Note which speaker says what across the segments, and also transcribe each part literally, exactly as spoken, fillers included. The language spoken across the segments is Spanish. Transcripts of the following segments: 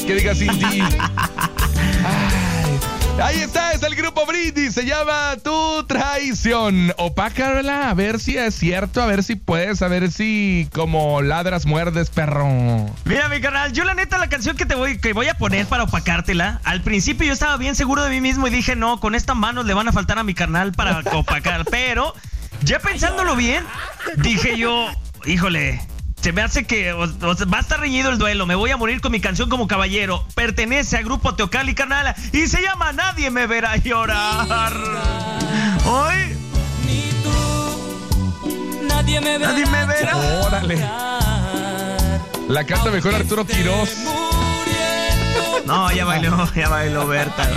Speaker 1: que diga sin ti. Ay, ahí está, es el grupo Brindis, se llama Tu Traición. Opácala, a ver si es cierto, a ver si puedes, a ver si como ladras muerdes, perro.
Speaker 2: Mira, mi carnal, yo la neta la canción que te voy, que voy a poner para opacártela, al principio yo estaba bien seguro de mí mismo y dije, no, con estas manos le van a faltar a mi carnal para opacar, pero ya pensándolo bien, dije yo, híjole, se me hace que o, o, va a estar reñido el duelo. Me voy a morir con mi canción como caballero. Pertenece al grupo Teocalli, carnal, y se llama Nadie me verá llorar. Hoy
Speaker 3: Ni tú, nadie me verá.
Speaker 2: Nadie me verá.
Speaker 1: Órale. La canta mejor Arturo Quiroz.
Speaker 2: No, ya bailó, ya bailó Berta.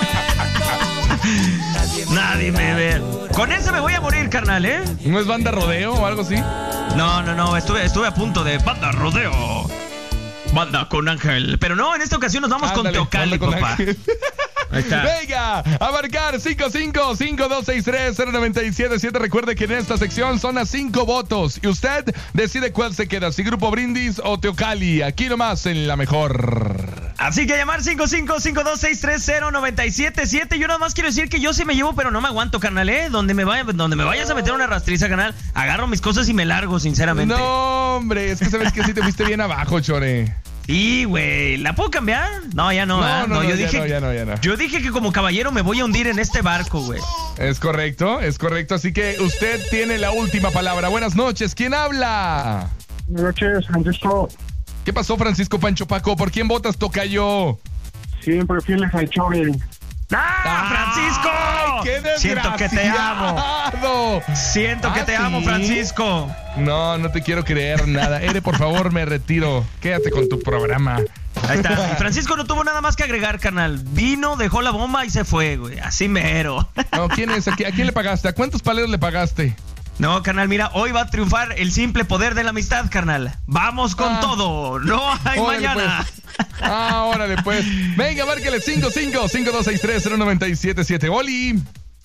Speaker 2: Nadie me ve. Con esa me voy a morir, carnal, ¿eh?
Speaker 1: ¿No es Banda Rodeo o algo así?
Speaker 2: No, no, no, estuve, estuve a punto de Banda Rodeo. Banda con Ángel. Pero no, en esta ocasión nos vamos
Speaker 1: Ándale,
Speaker 2: con Teocalli,
Speaker 1: con
Speaker 2: papá.
Speaker 1: Ángel.
Speaker 2: Ahí está.
Speaker 1: Venga, a marcar cinco cinco cinco dos seis tres cero nueve siete siete. Recuerde que en esta sección son a cinco votos y usted decide cuál se queda, si Grupo Brindis o Teocalli. Aquí nomás en La Mejor.
Speaker 2: Así que llamar cinco cinco cinco dos seis tres cero nueve siete siete. Yo nada más quiero decir que yo sí me llevo, pero no me aguanto, carnal, ¿eh? Donde me, vaya, donde me vayas a meter una rastriza, carnal, agarro mis cosas y me largo, sinceramente.
Speaker 1: No, hombre, es que sabes que sí te fuiste bien abajo, chore.
Speaker 2: Sí, güey, ¿la puedo cambiar? No, ya no,
Speaker 1: No,
Speaker 2: ¿eh?
Speaker 1: no, no,
Speaker 2: yo
Speaker 1: ya
Speaker 2: dije,
Speaker 1: no, ya no, ya no.
Speaker 2: Yo dije que como caballero me voy a hundir en este barco, güey.
Speaker 1: Es correcto, es correcto. Así que usted tiene la última palabra. Buenas noches, ¿quién habla?
Speaker 4: Buenas noches, Francisco.
Speaker 1: ¿Qué pasó, Francisco Pancho Paco? ¿Por quién votas, tocayo?
Speaker 4: Siempre fieles al Chore.
Speaker 2: ¡Ah, Francisco!
Speaker 1: ¡Ay, qué desgraciado!
Speaker 2: Siento que te amo. Siento que
Speaker 1: ¿Ah,
Speaker 2: te amo,
Speaker 1: sí?
Speaker 2: Francisco.
Speaker 1: No, no te quiero creer nada. Ere, por favor, me retiro. Quédate con tu programa.
Speaker 2: Ahí está. Y Francisco no tuvo nada más que agregar, carnal. Vino, dejó la bomba y se fue, güey. Así mero.
Speaker 1: No, ¿quién es? ¿A quién le pagaste? ¿A cuántos paleros le pagaste?
Speaker 2: No, carnal, mira, hoy va a triunfar el simple poder de la amistad, carnal. Vamos con
Speaker 1: Ah.
Speaker 2: todo. No hay
Speaker 1: Órale,
Speaker 2: mañana.
Speaker 1: pues. Ah, órale, pues. Venga, márquele cinco cinco cinco dos seis tres cero nueve siete siete. Oli.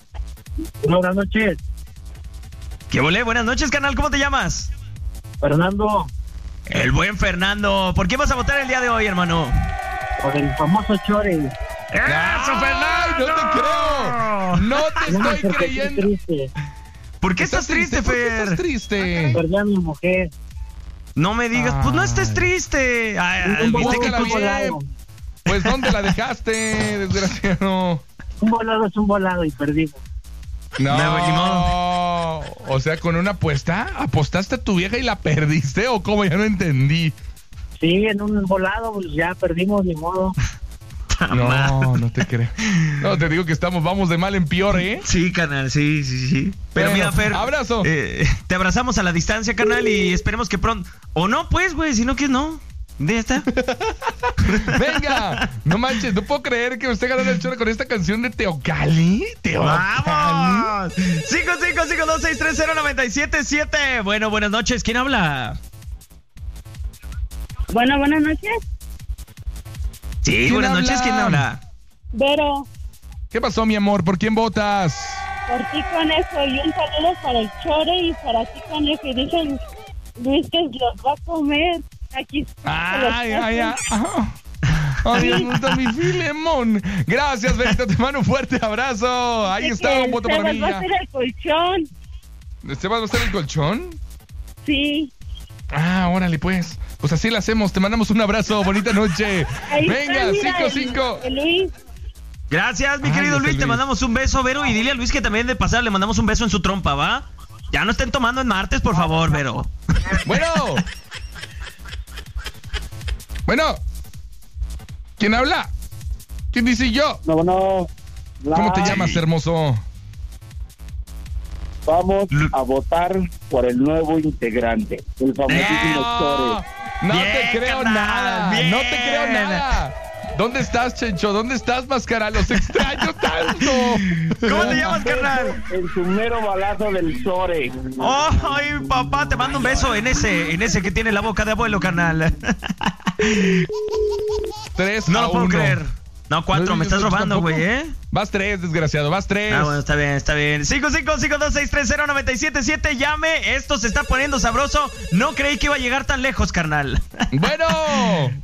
Speaker 4: Buenas noches,
Speaker 2: ¿Qué volé? Buenas noches, carnal. ¿Cómo te llamas?
Speaker 4: Fernando,
Speaker 2: El buen Fernando. ¿Por qué vas a votar el día de hoy, hermano?
Speaker 4: por el famoso Chore.
Speaker 2: ¡Eso,
Speaker 1: Ay, no te creo. No te
Speaker 4: No,
Speaker 1: estoy
Speaker 4: porque
Speaker 1: creyendo.
Speaker 4: estoy triste.
Speaker 2: ¿Por qué estás triste,
Speaker 1: ¿Por qué
Speaker 2: Fer?
Speaker 1: estás triste?
Speaker 4: Perdí a mi mujer.
Speaker 2: No me digas, pues no estés
Speaker 1: Ay.
Speaker 2: triste. Ay, ay,
Speaker 4: Un
Speaker 2: ¿viste
Speaker 4: volado,
Speaker 2: qué
Speaker 1: búscala
Speaker 4: un
Speaker 2: cosa?
Speaker 1: bien.
Speaker 4: volado.
Speaker 1: Pues, ¿dónde la dejaste, desgraciado?
Speaker 4: Un volado es un volado y perdimos.
Speaker 1: No,
Speaker 2: No, ni modo.
Speaker 1: o sea, con una apuesta, ¿apostaste a tu vieja y la perdiste o cómo? Ya no entendí.
Speaker 4: Sí, en un volado, pues ya perdimos, ni modo.
Speaker 1: No, no te creo. No, te digo que estamos, vamos de mal en peor, ¿eh?
Speaker 2: Sí, carnal, sí, sí, sí. Pero
Speaker 1: Bueno,
Speaker 2: mira, Fer.
Speaker 1: abrazo.
Speaker 2: eh, te abrazamos a la distancia, carnal, y esperemos que pronto. O no, pues, güey, si no quieres, no. Ya está.
Speaker 1: Venga, no manches, no puedo creer que usted ganó el chorro con esta canción de Teocalli. Teocalli.
Speaker 2: ¡Vamos! cinco cinco cinco dos seis tres cero nueve siete siete. Bueno, buenas noches. ¿Quién habla?
Speaker 5: Bueno, buenas noches.
Speaker 2: Sí,
Speaker 1: ¿Quién
Speaker 2: buenas
Speaker 1: habla?
Speaker 2: noches. ¿Quién habla?
Speaker 5: Vero,
Speaker 1: ¿Qué pasó, mi amor? ¿Por quién votas?
Speaker 5: por ti conejo y un saludo para el Chore y para ti conejo. Y dice Luis que los va a comer. Aquí
Speaker 1: Ay, ay, ay. Ay, me gusta mi Filemón. Gracias, Benito. Te mando un fuerte abrazo. Ahí está un voto para mí.
Speaker 5: va a ser el colchón.
Speaker 1: ¿Esteban va a ser el colchón?
Speaker 5: Sí.
Speaker 1: Ah, órale, pues. Pues así lo hacemos. Te mandamos un abrazo. Bonita noche.
Speaker 5: Ahí
Speaker 1: Venga,
Speaker 5: está, mira,
Speaker 1: cinco
Speaker 5: el-
Speaker 1: cinco.
Speaker 5: el Luis.
Speaker 2: Gracias, mi
Speaker 1: Ay,
Speaker 2: querido
Speaker 1: José
Speaker 2: Luis. Te
Speaker 1: Luis.
Speaker 2: mandamos un beso, Vero. Y dile a Luis que también de pasar le mandamos un beso en su trompa, ¿va? Ya no estén tomando en martes, por favor, Vero.
Speaker 1: Bueno. Bueno. ¿Quién habla? ¿Quién dice yo?
Speaker 4: No, no.
Speaker 1: ¿Cómo te
Speaker 4: La-
Speaker 1: llamas, hermoso?
Speaker 4: Vamos a votar por el nuevo integrante, el famosísimo
Speaker 1: No,
Speaker 4: Chore.
Speaker 1: no
Speaker 2: Bien,
Speaker 1: te creo
Speaker 2: carnal,
Speaker 1: nada.
Speaker 2: bien.
Speaker 1: No te creo nada. ¿Dónde estás, Chencho? ¿Dónde estás, Máscara? Los extraño tanto.
Speaker 2: ¿Cómo te llamas, carnal?
Speaker 4: En su mero balazo del Chore.
Speaker 2: Ay, papá, te mando un beso en ese, en ese que tiene la boca de abuelo, carnal.
Speaker 1: Tres
Speaker 2: No
Speaker 1: a
Speaker 2: lo puedo
Speaker 1: uno.
Speaker 2: creer. No, cuatro,
Speaker 1: No,
Speaker 2: me estás
Speaker 1: yo
Speaker 2: robando,
Speaker 1: tampoco.
Speaker 2: güey, ¿eh?
Speaker 1: Vas tres, desgraciado, vas tres.
Speaker 2: Ah, bueno, está bien, está bien. cinco cinco cinco dos seis tres cero nueve siete siete, llame. Esto se está poniendo sabroso. No creí que iba a llegar tan lejos, carnal.
Speaker 1: Bueno.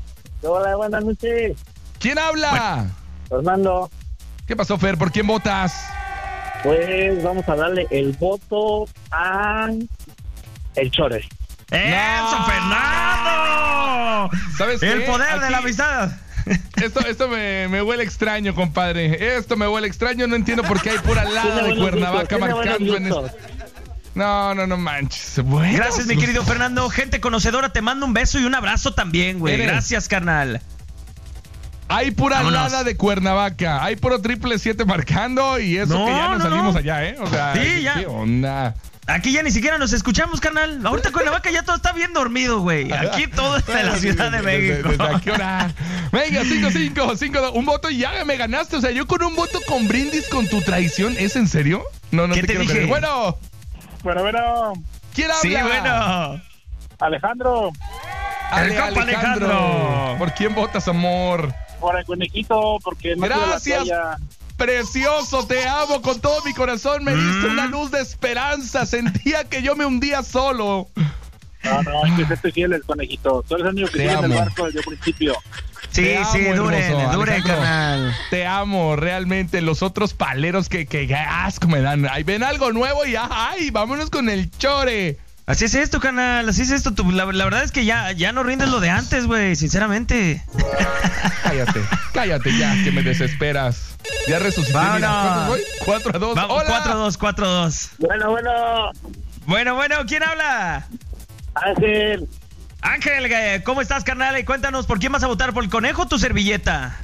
Speaker 4: Hola, buenas noches.
Speaker 1: ¿Quién habla?
Speaker 4: Fernando,
Speaker 1: ¿Qué pasó, Fer? ¿Por quién votas?
Speaker 4: pues vamos a darle el voto a el Chore.
Speaker 2: ¡Eso,
Speaker 1: No.
Speaker 2: Fernando!
Speaker 1: ¿Sabes
Speaker 2: El
Speaker 1: qué?
Speaker 2: poder de
Speaker 1: Aquí-
Speaker 2: la amistad.
Speaker 1: Esto, esto me, me huele extraño, compadre. Esto me huele extraño. No entiendo por qué hay pura lada
Speaker 4: Tiene
Speaker 1: de
Speaker 4: buenos
Speaker 1: Cuernavaca
Speaker 4: gustos, tiene
Speaker 1: marcando
Speaker 4: buenos
Speaker 1: en
Speaker 4: gustos.
Speaker 1: este... No, no, no manches. Bueno,
Speaker 2: Gracias, mi querido Fernando. Gente conocedora, te mando un beso y un abrazo también, güey.
Speaker 1: Eres.
Speaker 2: Gracias, carnal.
Speaker 1: Hay pura
Speaker 2: Vámonos.
Speaker 1: lada de Cuernavaca. Hay puro triple siete marcando y eso
Speaker 2: No,
Speaker 1: que ya nos
Speaker 2: no,
Speaker 1: salimos
Speaker 2: no.
Speaker 1: allá, ¿eh? O sea,
Speaker 2: Sí, ya.
Speaker 1: ¿qué onda?
Speaker 2: Aquí ya ni siquiera nos escuchamos, carnal. Ahorita Cuernavaca ya todo está bien dormido, güey. Aquí todo está en la Ciudad de México.
Speaker 1: ¿Desde a qué hora? Venga, cinco cinco, cinco dos, un voto y ya me ganaste. O sea, yo con un voto con brindis con tu traición. ¿Es en serio? No, no
Speaker 2: ¿Qué
Speaker 1: te,
Speaker 2: te
Speaker 1: quiero
Speaker 2: dije?
Speaker 1: creer. Bueno,
Speaker 4: Bueno, bueno,
Speaker 1: ¿quién habla?
Speaker 2: Sí, bueno.
Speaker 4: Alejandro,
Speaker 1: Ale,
Speaker 2: El compa Alejandro.
Speaker 1: ¿Por quién votas, amor?
Speaker 4: por el conejito, porque no quiero la
Speaker 1: Gracias.
Speaker 4: toalla.
Speaker 1: Precioso, te amo con todo mi corazón. Me diste
Speaker 2: Mm.
Speaker 1: una luz de esperanza. Sentía que yo me hundía solo.
Speaker 4: No, no, es que estoy fiel el conejito. Tú eres el único que
Speaker 1: Te
Speaker 4: sigue en el
Speaker 1: amo.
Speaker 4: barco desde el principio.
Speaker 2: Sí,
Speaker 1: Te
Speaker 2: sí,
Speaker 1: amo,
Speaker 2: duren,
Speaker 1: hermoso,
Speaker 2: duren,
Speaker 1: Alejandro.
Speaker 2: carnal.
Speaker 1: Te amo, realmente. Los otros paleros que, que asco me dan. Ahí ven algo nuevo y ¡ay! Vámonos con el Chore.
Speaker 2: Así es esto, canal, así es esto. Tú, la, la verdad es que ya, ya no rindes lo de antes, güey, sinceramente.
Speaker 1: Cállate, cállate ya, que me desesperas. Ya resucité. Mira,
Speaker 2: Vámonos.
Speaker 1: ¿cuántos voy? cuatro a dos.
Speaker 2: Vamos,
Speaker 1: Hola.
Speaker 2: cuatro dos, cuatro dos.
Speaker 4: Bueno, bueno,
Speaker 2: Bueno, bueno, ¿quién habla?
Speaker 4: Ángel,
Speaker 2: Ángel, eh, ¿cómo estás, carnal? Y cuéntanos, ¿por quién vas a votar? ¿Por el conejo o tu servilleta?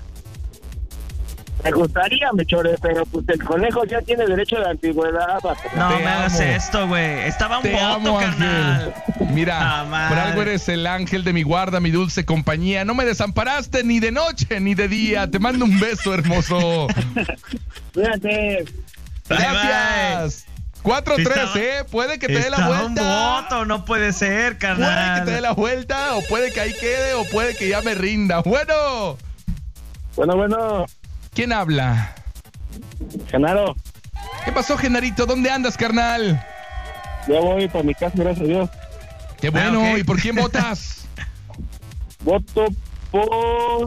Speaker 4: me gustaría, me Chore, pero pues el conejo ya tiene derecho de antigüedad. vato.
Speaker 2: No
Speaker 1: Te
Speaker 2: me hagas
Speaker 1: amo.
Speaker 2: esto, güey. Estaba un
Speaker 1: Te
Speaker 2: voto,
Speaker 1: amo,
Speaker 2: carnal.
Speaker 1: Ángel. Mira,
Speaker 2: Ah, madre.
Speaker 1: por algo eres el ángel de mi guarda, mi dulce compañía. No me desamparaste ni de noche ni de día. Te mando un beso, hermoso.
Speaker 4: Cuídate.
Speaker 1: Gracias. cuatro tres,
Speaker 2: Estaba-
Speaker 1: ¿eh? Puede que te dé la
Speaker 2: Estaba un
Speaker 1: vuelta.
Speaker 2: voto, no puede ser,
Speaker 1: Puede que te dé
Speaker 2: carnal.
Speaker 1: la vuelta, o puede que ahí quede, o puede que ya me rinda. Bueno,
Speaker 4: Bueno, bueno,
Speaker 1: ¿quién habla?
Speaker 4: Genaro,
Speaker 1: ¿Qué pasó, Genarito? ¿Dónde andas, carnal?
Speaker 4: ya voy para mi casa, gracias a Dios.
Speaker 1: Qué bueno,
Speaker 2: ok.
Speaker 1: ¿y por quién votas?
Speaker 4: Voto por...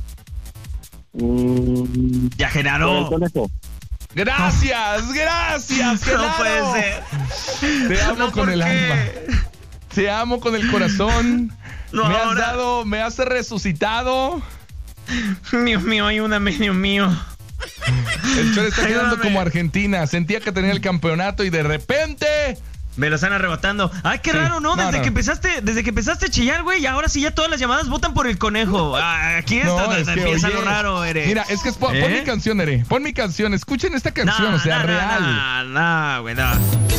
Speaker 4: Mm,
Speaker 2: Ya,
Speaker 4: por el
Speaker 2: Genaro.
Speaker 4: conejo.
Speaker 1: Gracias, gracias, Genaro.
Speaker 2: No puede ser.
Speaker 1: Te amo
Speaker 2: No,
Speaker 1: con
Speaker 2: ¿por
Speaker 1: el
Speaker 2: qué?
Speaker 1: alma. Te amo con el corazón.
Speaker 2: No,
Speaker 1: me has
Speaker 2: ahora-
Speaker 1: dado, me has resucitado.
Speaker 2: Dios mío, ayúdame, Dios mío.
Speaker 1: El Chore está quedando
Speaker 2: Ayúdame.
Speaker 1: como Argentina. Sentía que tenía el campeonato y de repente...
Speaker 2: Me lo están arrebatando. Ay, qué
Speaker 1: Sí.
Speaker 2: raro, ¿no?
Speaker 1: No,
Speaker 2: Desde
Speaker 1: no.
Speaker 2: que empezaste, desde que empezaste a chillar, güey, y ahora sí ya todas las llamadas votan por el conejo. Ah, aquí es
Speaker 1: No,
Speaker 2: donde
Speaker 1: es que,
Speaker 2: empieza
Speaker 1: oye,
Speaker 2: lo raro, Ere.
Speaker 1: Mira, es que es, pon,
Speaker 2: ¿Eh?
Speaker 1: pon mi canción, Ere. Pon mi canción. Escuchen esta canción,
Speaker 2: No,
Speaker 1: o sea,
Speaker 2: no, no,
Speaker 1: real.
Speaker 2: No, no, güey, no.